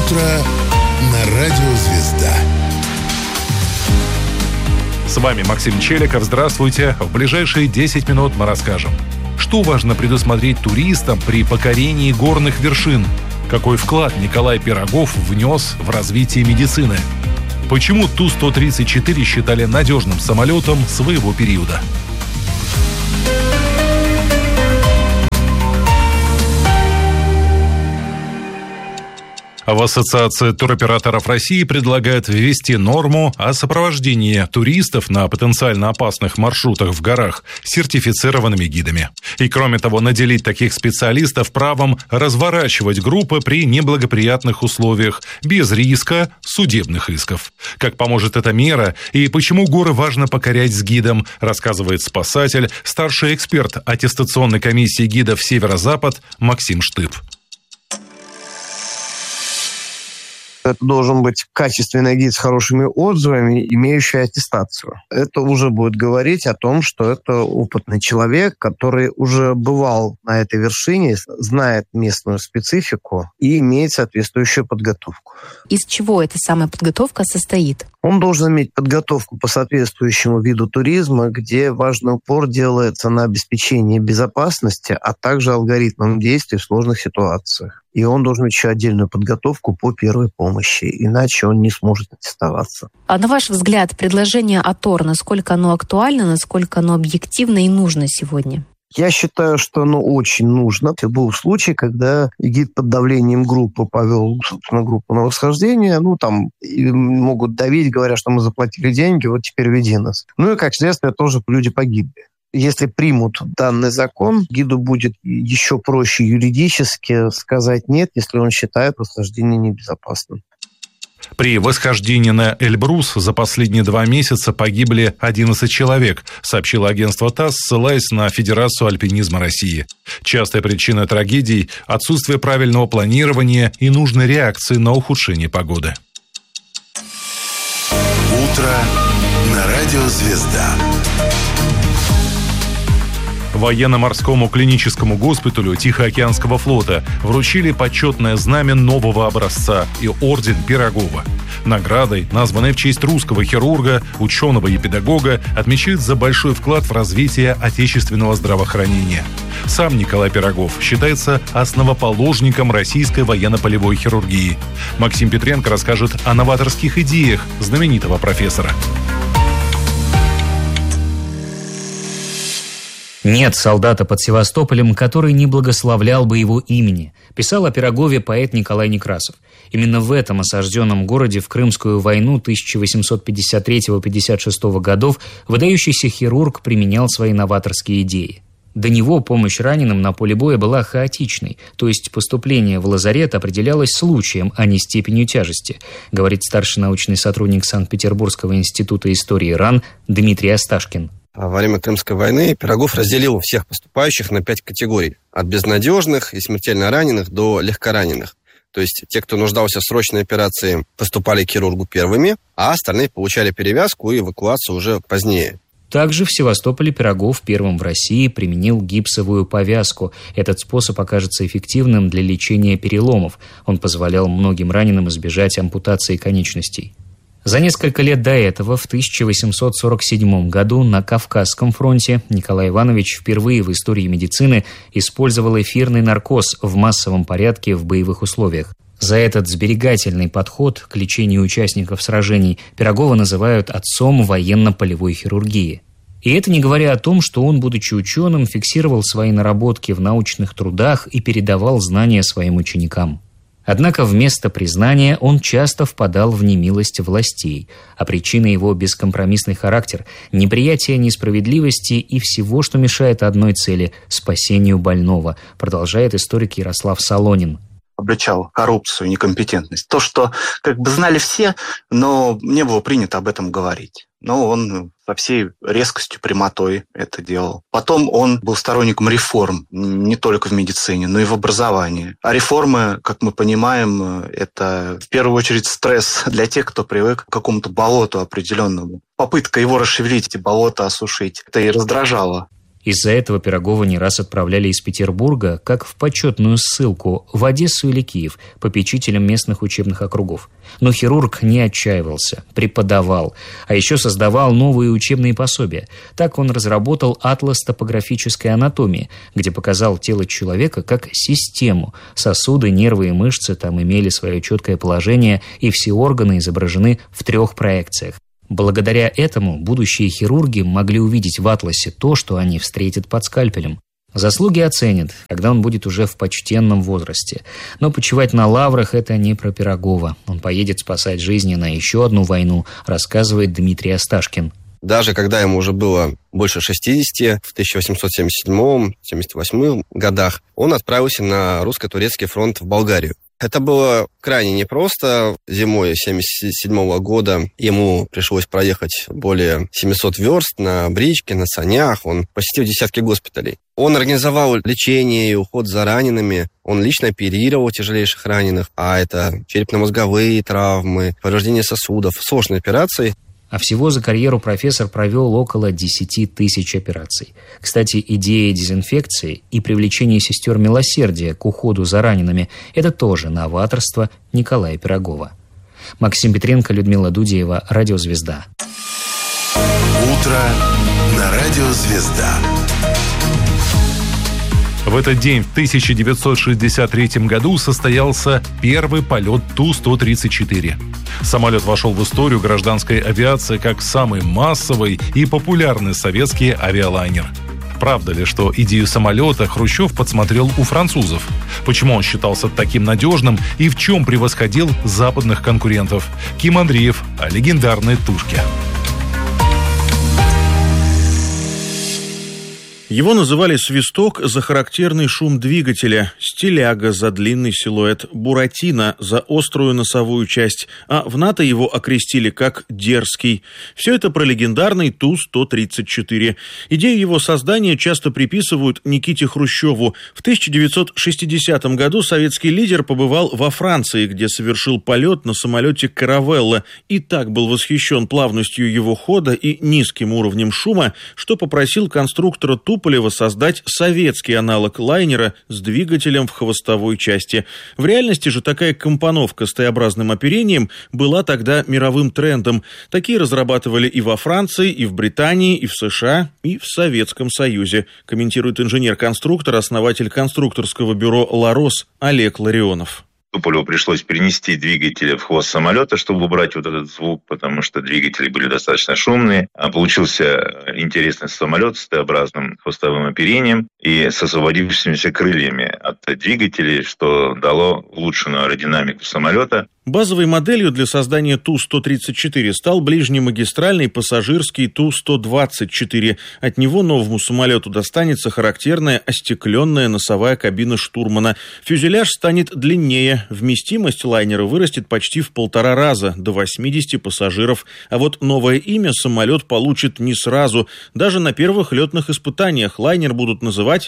утро на радио «Звезда». С вами Максим Челиков. Здравствуйте. В ближайшие 10 минут мы расскажем, что важно предусмотреть туристам при покорении горных вершин, какой вклад Николай Пирогов внес в развитие медицины, почему Ту-134 считали надежным самолетом своего периода. В Ассоциации туроператоров России предлагают ввести норму о сопровождении туристов на потенциально опасных маршрутах в горах сертифицированными гидами. И, кроме того, наделить таких специалистов правом разворачивать группы при неблагоприятных условиях, без риска судебных исков. Как поможет эта мера и почему горы важно покорять с гидом, рассказывает спасатель, старший эксперт аттестационной комиссии гидов «Северо-Запад» Максим Штып. Это должен быть качественный гид с хорошими отзывами, имеющий аттестацию. Это уже будет говорить о том, что это опытный человек, который уже бывал на этой вершине, знает местную специфику и имеет соответствующую подготовку. Из чего эта самая подготовка состоит? Он должен иметь подготовку по соответствующему виду туризма, где важный упор делается на обеспечение безопасности, а также алгоритмам действий в сложных ситуациях. И он должен иметь еще отдельную подготовку по первой помощи, иначе он не сможет аттестоваться. А на ваш взгляд, предложение АТОР, насколько оно актуально, насколько оно объективно и нужно сегодня? Я считаю, что оно очень нужно. Это был случай, когда гид под давлением группы повел, собственно, группу на восхождение. Там могут давить, говоря, что мы заплатили деньги, вот теперь веди нас. И, как следствие, тоже люди погибли. Если примут данный закон, гиду будет еще проще юридически сказать «нет», если он считает восхождение небезопасным. При восхождении на Эльбрус за последние 2 месяца погибли 11 человек, сообщило агентство ТАСС, ссылаясь на Федерацию альпинизма России. Частая причина трагедий – отсутствие правильного планирования и нужной реакции на ухудшение погоды. Утро на радио «Звезда». Военно-морскому клиническому госпиталю Тихоокеанского флота вручили почетное знамя нового образца и орден Пирогова. Наградой, названной в честь русского хирурга, ученого и педагога, отмечают за большой вклад в развитие отечественного здравоохранения. Сам Николай Пирогов считается основоположником российской военно-полевой хирургии. Максим Петренко расскажет о новаторских идеях знаменитого профессора. «Нет солдата под Севастополем, который не благословлял бы его имени», писал о Пирогове поэт Николай Некрасов. Именно в этом осажденном городе в Крымскую войну 1853-56 годов выдающийся хирург применял свои новаторские идеи. До него помощь раненым на поле боя была хаотичной, то есть поступление в лазарет определялось случаем, а не степенью тяжести, говорит старший научный сотрудник Санкт-Петербургского института истории ран Дмитрий Осташкин. Во время Крымской войны Пирогов разделил всех поступающих на 5 категорий. От безнадежных и смертельно раненых до легкораненых. То есть те, кто нуждался в срочной операции, поступали к хирургу первыми, а остальные получали перевязку и эвакуацию уже позднее. Также в Севастополе Пирогов первым в России применил гипсовую повязку. Этот способ окажется эффективным для лечения переломов. Он позволял многим раненым избежать ампутации конечностей. За несколько лет до этого, в 1847 году, на Кавказском фронте Николай Иванович впервые в истории медицины использовал эфирный наркоз в массовом порядке в боевых условиях. За этот сберегательный подход к лечению участников сражений Пирогова называют отцом военно-полевой хирургии. И это не говоря о том, что он, будучи ученым, фиксировал свои наработки в научных трудах и передавал знания своим ученикам. Однако вместо признания он часто впадал в немилость властей, а причина его бескомпромиссный характер, неприятие несправедливости и всего, что мешает одной цели – спасению больного, продолжает историк Ярослав Солонин. Обличал коррупцию, некомпетентность. То, что знали все, но не было принято об этом говорить. Но он со всей резкостью, прямотой это делал. Потом он был сторонником реформ, не только в медицине, но и в образовании. А реформы, как мы понимаем, это в первую очередь стресс для тех, кто привык к какому-то болоту определенному. Попытка его расшевелить, эти болота осушить, это и раздражало. Из-за этого Пирогова не раз отправляли из Петербурга, как в почетную ссылку, в Одессу или Киев, попечителям местных учебных округов. Но хирург не отчаивался, преподавал, а еще создавал новые учебные пособия. Так он разработал атлас топографической анатомии, где показал тело человека как систему. Сосуды, нервы и мышцы там имели свое четкое положение, и все органы изображены в 3 проекциях. Благодаря этому будущие хирурги могли увидеть в атласе то, что они встретят под скальпелем. Заслуги оценят, когда он будет уже в почтенном возрасте. Но почивать на лаврах – это не про Пирогова. Он поедет спасать жизни на еще одну войну, рассказывает Дмитрий Осташкин. Даже когда ему уже было больше 60, в 1877-78 годах, он отправился на русско-турецкий фронт в Болгарию. Это было крайне непросто. Зимой 1977 года ему пришлось проехать более 700 верст на бричке, на санях. Он посетил десятки госпиталей. Он организовал лечение и уход за ранеными. Он лично оперировал тяжелейших раненых. А это черепно-мозговые травмы, повреждение сосудов, сложные операции. А всего за карьеру профессор провел около 10 тысяч операций. Кстати, идея дезинфекции и привлечения сестер милосердия к уходу за ранеными – это тоже новаторство Николая Пирогова. Максим Петренко, Людмила Дудеева, Радиозвезда. Утро на Радиозвезда. В этот день, в 1963 году, состоялся первый полет Ту-134. Самолет вошел в историю гражданской авиации как самый массовый и популярный советский авиалайнер. Правда ли, что идею самолета Хрущев подсмотрел у французов? Почему он считался таким надежным и в чем превосходил западных конкурентов? Ким Андреев о легендарной «Тушке». Его называли «Свисток» за характерный шум двигателя, «Стиляга» за длинный силуэт, «Буратино» за острую носовую часть, а в НАТО его окрестили как «Дерзкий». Все это про легендарный Ту-134. Идею его создания часто приписывают Никите Хрущеву. В 1960 году советский лидер побывал во Франции, где совершил полет на самолете «Каравелла», и так был восхищен плавностью его хода и низким уровнем шума, что попросил конструктора Туполева создать советский аналог лайнера с двигателем в хвостовой части. В реальности же такая компоновка с Т-образным оперением была тогда мировым трендом. Такие разрабатывали и во Франции, и в Британии, и в США, и в Советском Союзе, комментирует инженер-конструктор, основатель конструкторского бюро «Ларос» Олег Ларионов. Туполеву пришлось перенести двигатели в хвост самолета, чтобы убрать вот этот звук, потому что двигатели были достаточно шумные. А получился интересный самолет с Т-образным хвостовым оперением и с освободившимися крыльями от двигателей, что дало улучшенную аэродинамику самолета. Базовой моделью для создания Ту-134 стал ближнемагистральный пассажирский Ту-124. От него новому самолету достанется характерная остекленная носовая кабина штурмана. Фюзеляж станет длиннее. Вместимость лайнера вырастет почти в 1,5 раза, до 80 пассажиров. А вот новое имя самолет получит не сразу. Даже на первых летных испытаниях лайнер будут называть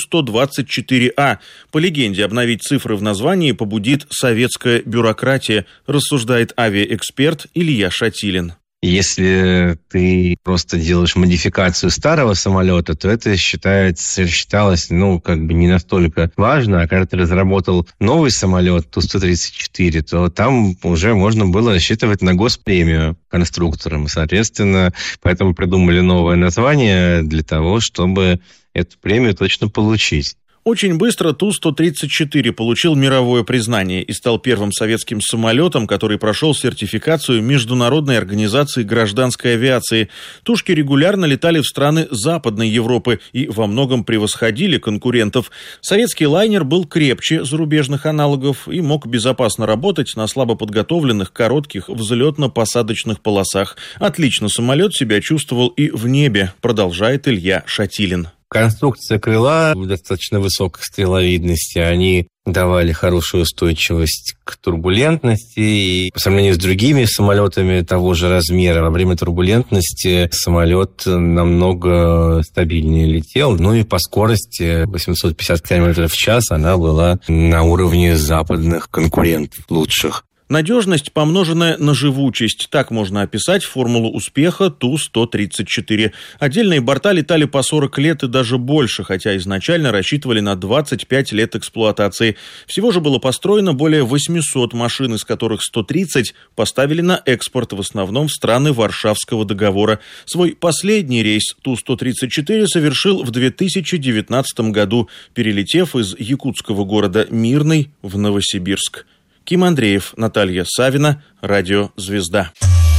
Ту-124А. По легенде, обновить цифры в названии побудит советская бюрократия, рассуждает авиаэксперт Илья Шатилин. Если ты просто делаешь модификацию старого самолета, то это считалось, не настолько важно. А когда ты разработал новый самолет Ту-134, то там уже можно было рассчитывать на госпремию конструкторам. Соответственно, поэтому придумали новое название для того, чтобы эту премию точно получить. Очень быстро Ту-134 получил мировое признание и стал первым советским самолетом, который прошел сертификацию Международной организации гражданской авиации. Тушки регулярно летали в страны Западной Европы и во многом превосходили конкурентов. Советский лайнер был крепче зарубежных аналогов и мог безопасно работать на слабо подготовленных коротких взлетно-посадочных полосах. Отлично самолет себя чувствовал и в небе, продолжает Илья Шатилин. Конструкция крыла достаточно высокой стреловидности, они давали хорошую устойчивость к турбулентности. И по сравнению с другими самолетами того же размера, во время турбулентности самолет намного стабильнее летел. И по скорости 850 км в час она была на уровне западных конкурентов лучших. Надежность, помноженная на живучесть. Так можно описать формулу успеха Ту-134. Отдельные борта летали по 40 лет и даже больше, хотя изначально рассчитывали на 25 лет эксплуатации. Всего же было построено более 800 машин, из которых 130 поставили на экспорт, в основном в страны Варшавского договора. Свой последний рейс Ту-134 совершил в 2019 году, перелетев из якутского города Мирный в Новосибирск. Ким Андреев, Наталья Савина, Радио «Звезда».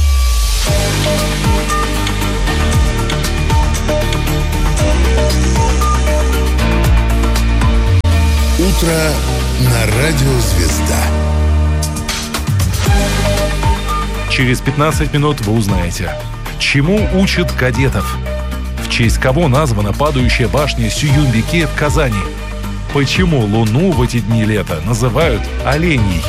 Утро на Радио «Звезда». Через 15 минут вы узнаете, чему учат кадетов, в честь кого названа падающая башня Сююмбике в Казани, почему Луну в эти дни лета называют оленей.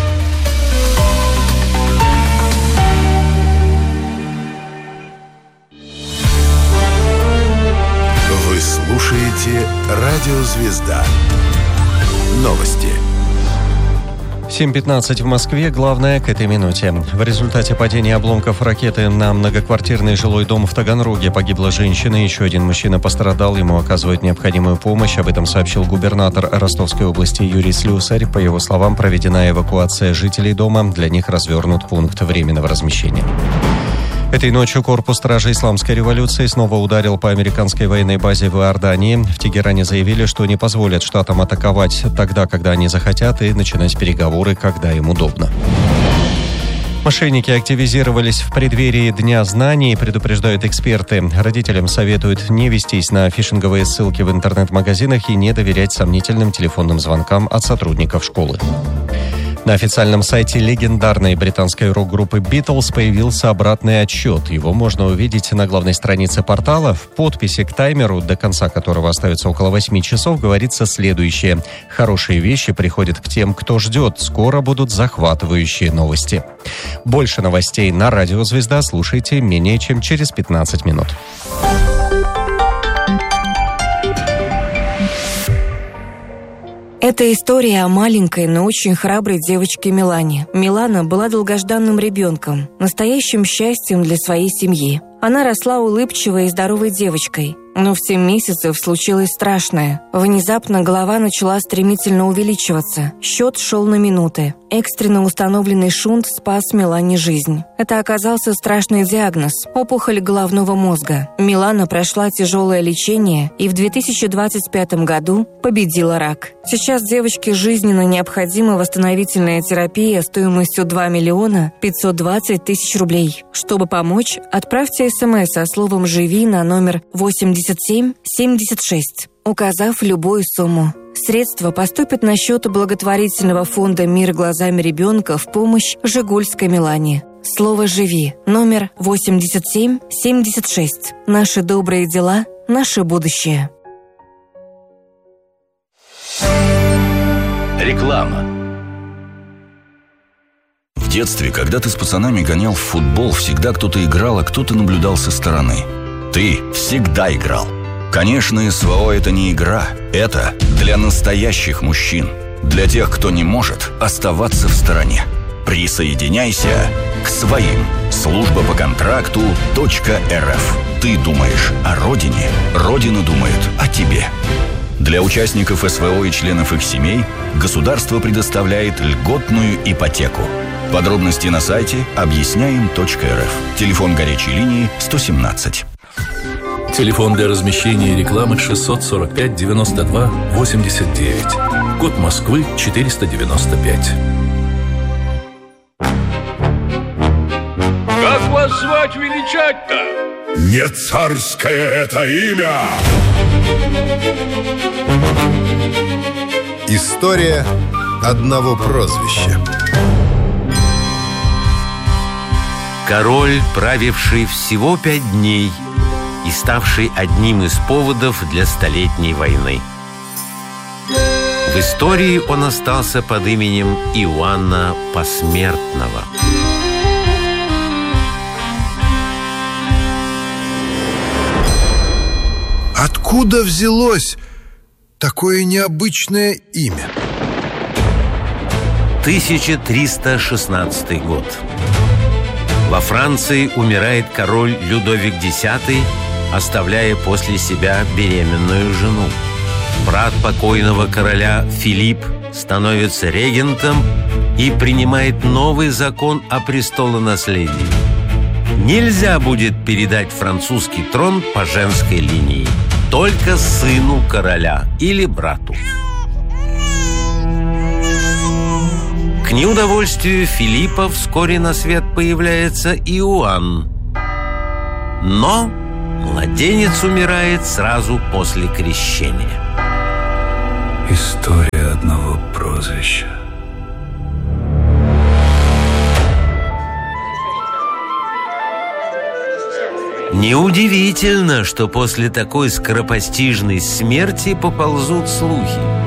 Вы слушаете Радио «Звезда». Новости. 7:15 в Москве. Главное к этой минуте. В результате падения обломков ракеты на многоквартирный жилой дом в Таганроге погибла женщина. Еще один мужчина пострадал. Ему оказывают необходимую помощь. Об этом сообщил губернатор Ростовской области Юрий Слюсарь. По его словам, проведена эвакуация жителей дома. Для них развернут пункт временного размещения. Этой ночью корпус стражей Исламской революции снова ударил по американской военной базе в Иордании. В Тегеране заявили, что не позволят штатам атаковать тогда, когда они захотят, и начинать переговоры, когда им удобно. Мошенники активизировались в преддверии Дня знаний, предупреждают эксперты. Родителям советуют не вестись на фишинговые ссылки в интернет-магазинах и не доверять сомнительным телефонным звонкам от сотрудников школы. На официальном сайте легендарной британской рок-группы «Битлз» появился обратный отсчет. Его можно увидеть на главной странице портала. В подписи к таймеру, до конца которого остается около 8 часов, говорится следующее. Хорошие вещи приходят к тем, кто ждет. Скоро будут захватывающие новости. Больше новостей на Радио «Звезда» слушайте менее чем через 15 минут. Это история о маленькой, но очень храброй девочке Милане. Милана была долгожданным ребенком, настоящим счастьем для своей семьи. Она росла улыбчивой и здоровой девочкой. Но в 7 месяцев случилось страшное. Внезапно голова начала стремительно увеличиваться. Счет шел на минуты. Экстренно установленный шунт спас Милане жизнь. Это оказался страшный диагноз – опухоль головного мозга. Милана прошла тяжелое лечение и в 2025 году победила рак. Сейчас девочке жизненно необходима восстановительная терапия стоимостью 2 миллиона 520 тысяч рублей. Чтобы помочь, отправьте СМС со словом «Живи» на номер 8776, указав любую сумму. Средства поступят на счет благотворительного фонда «Мир глазами ребенка» в помощь Жигульской Милане. Слово «Живи» номер 8776. Наши добрые дела, наше будущее. Реклама. В детстве, когда ты с пацанами гонял в футбол, всегда кто-то играл, а кто-то наблюдал со стороны. Ты всегда играл. Конечно, СВО – это не игра. Это для настоящих мужчин. Для тех, кто не может оставаться в стороне. Присоединяйся к своим. Служба по контракту .рф. Ты думаешь о родине, родина думает о тебе. Для участников СВО и членов их семей государство предоставляет льготную ипотеку. Подробности на сайте объясняем.рф. Телефон горячей линии 117. Телефон для размещения рекламы 645 92 89. Код Москвы 495. Как вас звать величать-то? Не царское это имя! История одного прозвища. Король, правивший всего 5 дней и ставший одним из поводов для Столетней войны. В истории он остался под именем Иоанна Посмертного. Откуда взялось такое необычное имя? 1316 год. Во Франции умирает король Людовик X, оставляя после себя беременную жену. Брат покойного короля Филипп становится регентом и принимает новый закон о престолонаследии. Нельзя будет передать французский трон по женской линии, только сыну короля или брату. К неудовольствию Филиппа вскоре на свет появляется Иоанн. Но младенец умирает сразу после крещения. История одного прозвища. Неудивительно, что после такой скоропостижной смерти поползут слухи.